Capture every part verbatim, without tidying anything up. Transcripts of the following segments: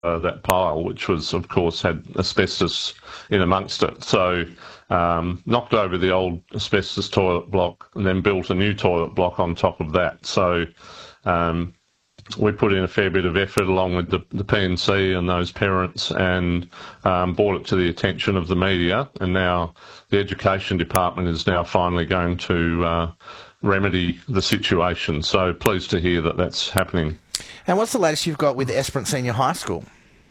uh, that pile, which was, of course, had asbestos in amongst it. So um, knocked over the old asbestos toilet block and then built a new toilet block on top of that. So um, we put in a fair bit of effort along with the, the P and C and those parents and um, brought it to the attention of the media. And now the Education Department is now finally going to uh, remedy the situation. So pleased to hear that that's happening. And what's the latest you've got with Esperance Senior High School?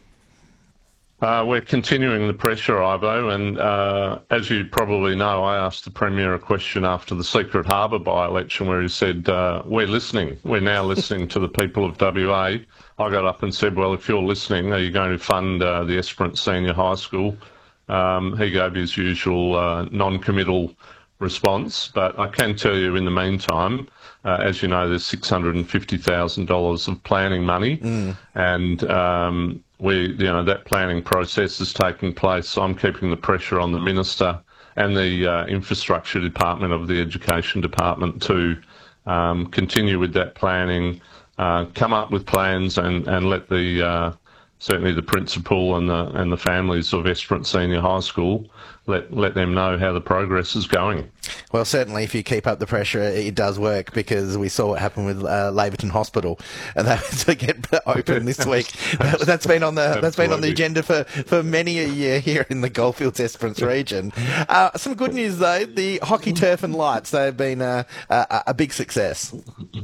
Uh, we're continuing the pressure, Ivo, and uh, as you probably know, I asked the Premier a question after the Secret Harbour by-election where he said, uh, we're listening. We're now listening to the people of W A. I got up and said, well, if you're listening, are you going to fund uh, the Esperance Senior High School? Um, he gave his usual uh, non-committal response, but I can tell you in the meantime, uh, as you know, there's six hundred fifty thousand dollars of planning money, mm. and um, we, you know, that planning process is taking place. So I'm keeping the pressure on the Minister and the uh, Infrastructure Department of the Education Department to um, continue with that planning, uh, come up with plans and, and let the uh, certainly the principal and the and the families of Esperance Senior High School let let them know how the progress is going. Well, certainly, if you keep up the pressure, it does work, because we saw what happened with uh, Laverton Hospital, and that to get open this week. That, that's been on the Absolutely. that's been on the agenda for, for many a year here in the Goldfields Esperance region. Uh, some good news though: the hockey turf and lights, they've been uh, a, a big success.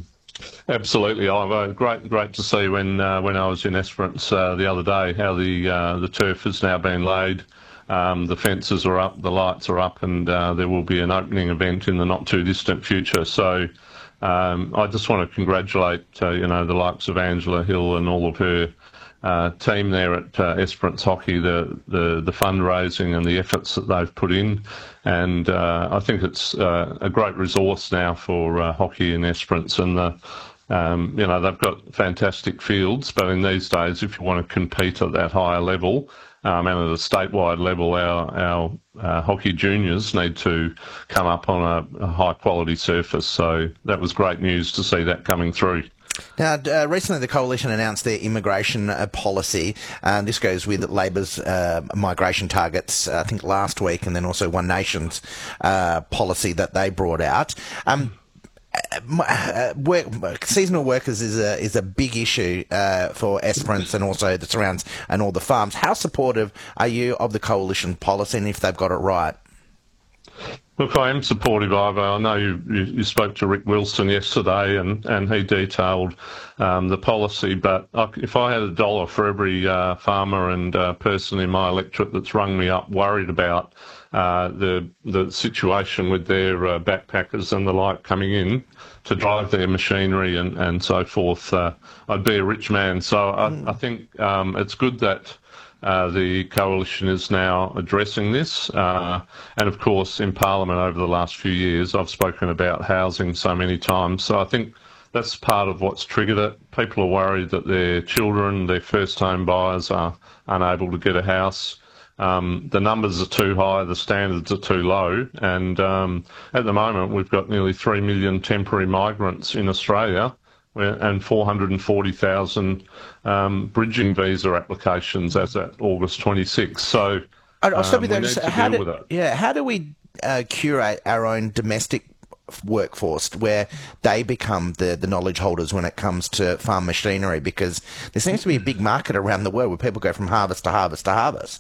Absolutely, Ivo. Great, great to see when uh, when I was in Esperance uh, the other day how the uh, the turf has now been laid. Um, the fences are up, the lights are up, and uh, there will be an opening event in the not too distant future. So um, I just want to congratulate uh, you know the likes of Angela Hill and all of her uh, team there at uh, Esperance Hockey, the, the the fundraising and the efforts that they've put in. And uh, I think it's uh, a great resource now for uh, hockey in Esperance. And the, um, you know, they've got fantastic fields, but in these days, if you want to compete at that higher level, um, and at a statewide level, our, our uh, hockey juniors need to come up on a, a high quality surface. So that was great news to see that coming through. Now, uh, recently the Coalition announced their immigration uh, policy. Uh, this goes with Labor's uh, migration targets, uh, I think, last week, and then also One Nation's uh, policy that they brought out. Um, uh, work, seasonal workers is a is a big issue uh, for Esperance and also the surrounds and all the farms. How supportive are you of the Coalition policy, and if they've got it right? Look, I am supportive, Ivo. I know you, you, you spoke to Rick Wilson yesterday and, and he detailed um, the policy, but I, if I had a dollar for every uh, farmer and uh, person in my electorate that's rung me up worried about uh, the the situation with their uh, backpackers and the like coming in to drive their machinery and, and so forth, uh, I'd be a rich man. So I, mm. I think um, it's good that Uh, the Coalition is now addressing this. Uh, and of course, in Parliament over the last few years, I've spoken about housing so many times. So I think that's part of what's triggered it. People are worried that their children, their first home buyers, are unable to get a house. Um, the numbers are too high, the standards are too low. And um, at the moment, we've got nearly three million temporary migrants in Australia, and four hundred forty thousand um, bridging visa applications as at August twenty-sixth. So I'll um, stop you we there. need Just, to how deal do, with it. Yeah, how do we uh, curate our own domestic workforce where they become the, the knowledge holders when it comes to farm machinery? Because there seems to be a big market around the world where people go from harvest to harvest to harvest.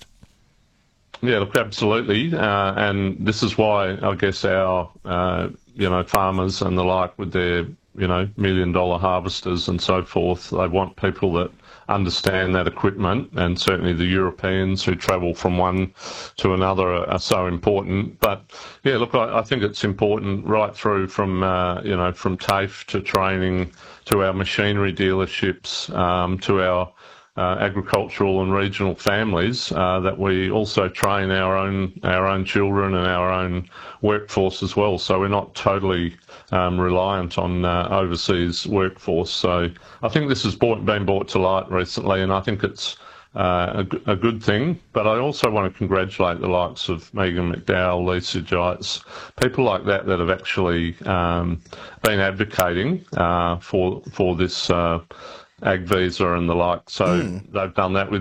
Yeah, look, absolutely. Uh, and this is why I guess our, uh, you know, farmers and the like with their you know, million dollar harvesters and so forth. They want people that understand that equipment, and certainly the Europeans who travel from one to another are, are so important. But yeah, look, I, I think it's important right through from, uh, you know, from TAFE to training to our machinery dealerships, um, to our Uh, agricultural and regional families, uh, that we also train our own our own children and our own workforce as well. So we're not totally um, reliant on uh, overseas workforce. So I think this has brought, been brought to light recently, and I think it's uh, a, a good thing. But I also want to congratulate the likes of Megan McDowell, Lisa Gites, people like that that have actually um, been advocating uh, for for this. Uh, ag visa and the like. So mm. they've done that with